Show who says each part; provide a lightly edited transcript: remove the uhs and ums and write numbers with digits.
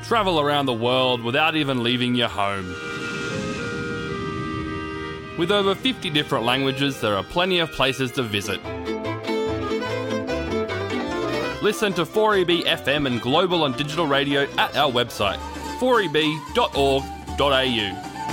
Speaker 1: travel around the world without even leaving your home. With over 50 different languages, there are plenty of places to visit. Listen to 4EB FM and global and digital radio at our website, 4eb.org.au.